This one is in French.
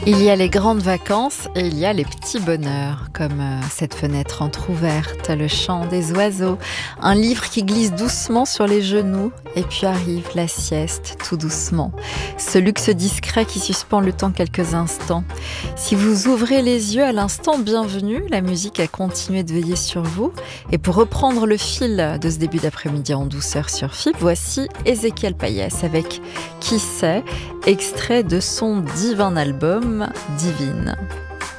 Il y a les grandes vacances et il y a les petits bonheurs, comme cette fenêtre entr'ouverte, le chant des oiseaux, un livre qui glisse doucement sur les genoux, et puis arrive la sieste, tout doucement. Ce luxe discret qui suspend le temps quelques instants. Si vous ouvrez les yeux à l'instant, bienvenue, la musique a continué de veiller sur vous. Et pour reprendre le fil de ce début d'après-midi en douceur sur FIP, voici Ézéchiel Payès avec Qui sait, extrait de son divin album Divine.